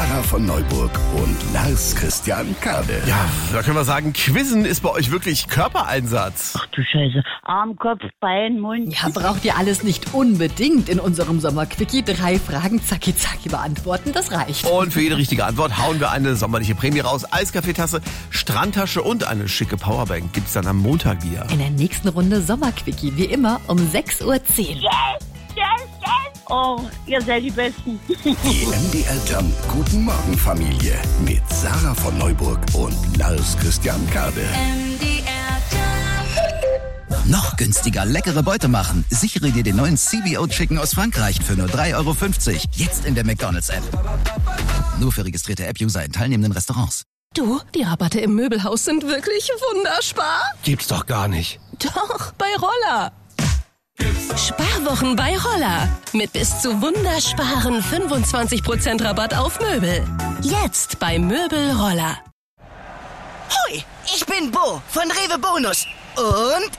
Sarah von Neuburg und Lars Christian Kade. Ja, da können wir sagen, Quizzen ist bei euch wirklich Körpereinsatz. Ach du Scheiße. Arm, Kopf, Bein, Mund. Ja, braucht ihr alles nicht unbedingt in unserem Sommerquickie. 3 Fragen, zacki zacki beantworten, das reicht. Und für jede richtige Antwort hauen wir eine sommerliche Prämie raus. Eiskaffeetasse, Strandtasche und eine schicke Powerbank gibt's dann am Montag wieder. In der nächsten Runde Sommerquickie, wie immer, um 6:10 Uhr. Yes, yes, yes. Oh, ihr seid die Besten. Die MDR Jump Guten Morgen Familie mit Sarah von Neuburg und Lars Christian Kade. Noch günstiger leckere Beute machen. Sichere dir den neuen CBO Chicken aus Frankreich für nur 3,50 €. Jetzt in der McDonald's-App. Nur für registrierte App-User in teilnehmenden Restaurants. Du, die Rabatte im Möbelhaus sind wirklich wunderspar. Gibt's doch gar nicht. Doch, bei Roller. Sparwochen bei Roller. Mit bis zu wundersparen 25% Rabatt auf Möbel. Jetzt bei Möbel Roller. Hui, ich bin Bo von Rewe Bonus. Und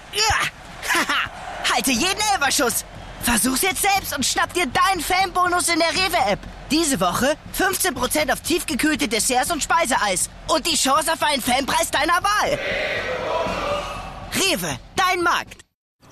haha, halte jeden Elferschuss. Versuch's jetzt selbst und schnapp dir deinen Fanbonus in der Rewe-App. Diese Woche 15% auf tiefgekühlte Desserts und Speiseeis. Und die Chance auf einen Fanpreis deiner Wahl. Rewe, dein Markt.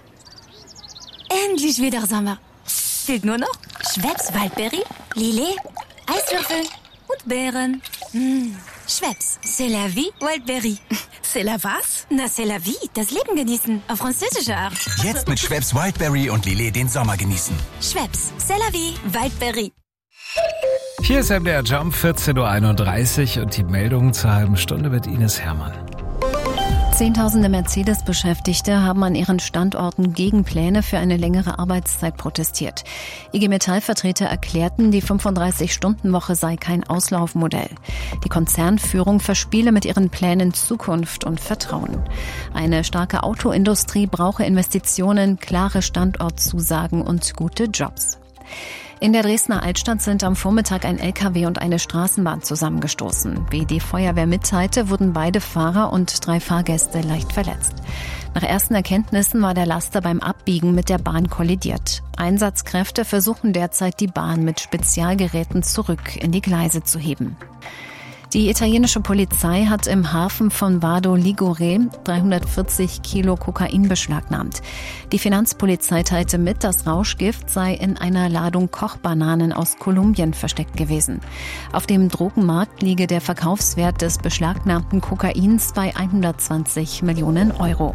Endlich wieder Sommer. Fehlt nur noch Schweppes Waldberry, Lillet, Eiswürfel und Beeren. Schweppes, c'est la vie, Waldberry. C'est la was? Na, c'est la vie, das Leben genießen, auf französische Art. Jetzt mit Schweppes Wildberry und Lillet den Sommer genießen. Schweppes, c'est la vie, Waldberry. Hier ist MDR Jump, 14:31 Uhr und die Meldung zur halben Stunde mit Ines Hermann. Zehntausende Mercedes-Beschäftigte haben an ihren Standorten gegen Pläne für eine längere Arbeitszeit protestiert. IG Metall-Vertreter erklärten, die 35-Stunden-Woche sei kein Auslaufmodell. Die Konzernführung verspiele mit ihren Plänen Zukunft und Vertrauen. Eine starke Autoindustrie brauche Investitionen, klare Standortzusagen und gute Jobs. In der Dresdner Altstadt sind am Vormittag ein LKW und eine Straßenbahn zusammengestoßen. Wie die Feuerwehr mitteilte, wurden beide Fahrer und 3 Fahrgäste leicht verletzt. Nach ersten Erkenntnissen war der Laster beim Abbiegen mit der Bahn kollidiert. Einsatzkräfte versuchen derzeit, die Bahn mit Spezialgeräten zurück in die Gleise zu heben. Die italienische Polizei hat im Hafen von Vado Ligure 340 Kilo Kokain beschlagnahmt. Die Finanzpolizei teilte mit, das Rauschgift sei in einer Ladung Kochbananen aus Kolumbien versteckt gewesen. Auf dem Drogenmarkt liege der Verkaufswert des beschlagnahmten Kokains bei 120 Millionen €.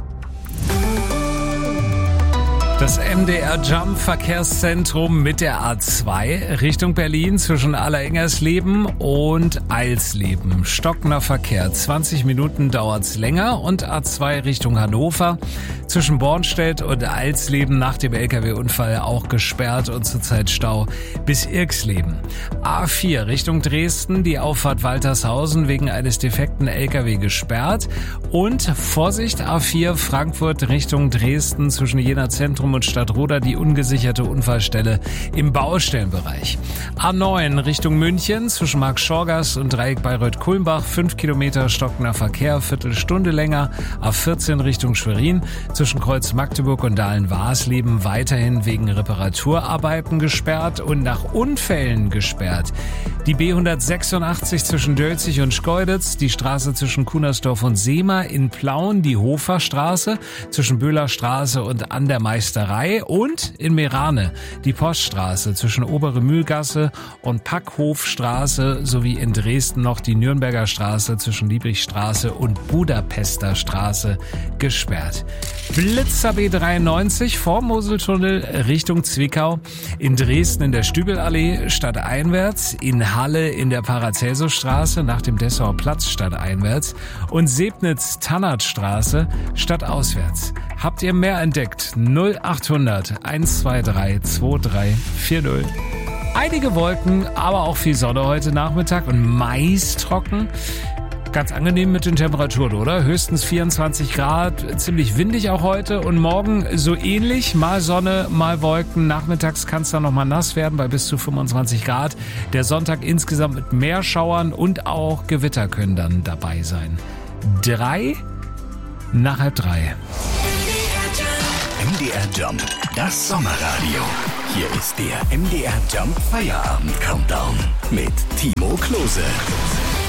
Das MDR Jump Verkehrszentrum mit der A2 Richtung Berlin zwischen Allerengersleben und Eilsleben. Stockender Verkehr. 20 Minuten dauert's länger und A2 Richtung Hannover zwischen Bornstedt und Eilsleben nach dem LKW-Unfall auch gesperrt und zurzeit Stau bis Irksleben. A4 Richtung Dresden, die Auffahrt Waltershausen wegen eines defekten LKW gesperrt und Vorsicht A4 Frankfurt Richtung Dresden zwischen Jena Zentrum und Stadtroda die ungesicherte Unfallstelle im Baustellenbereich. A9 Richtung München zwischen Marktschorgast und Dreieck Bayreuth-Kulmbach 5 Kilometer stockender Verkehr, Viertelstunde länger. A14 Richtung Schwerin zwischen Kreuz Magdeburg und Dahlen-Warsleben weiterhin wegen Reparaturarbeiten gesperrt und nach Unfällen gesperrt. Die B186 zwischen Dölzig und Schkeuditz, die Straße zwischen Kunersdorf und Seema in Plauen, die Hoferstraße zwischen Böhlerstraße und an der Meisterei und in Merane die Poststraße zwischen Obere Mühlgasse und Packhofstraße sowie in Dresden noch die Nürnberger Straße zwischen Liebrichstraße und Budapester Straße gesperrt. Blitzer B93 vor Moseltunnel Richtung Zwickau, in Dresden in der Stübelallee stadteinwärts, in Halle in der Paracelsusstraße nach dem Dessauer Platz stadteinwärts und Sebnitz-Tannardstraße stadtauswärts. Habt ihr mehr entdeckt? 0800 123 2340. Einige Wolken, aber auch viel Sonne heute Nachmittag und meist trocken. Ganz angenehm mit den Temperaturen, oder? Höchstens 24 Grad, ziemlich windig auch heute und morgen so ähnlich. Mal Sonne, mal Wolken. Nachmittags kann es dann nochmal nass werden bei bis zu 25 Grad. Der Sonntag insgesamt mit mehr Schauern und auch Gewitter können dann dabei sein. 3 nach 2:30. MDR Jump, das Sommerradio. Hier ist der MDR Jump Feierabend Countdown mit Timo Klose.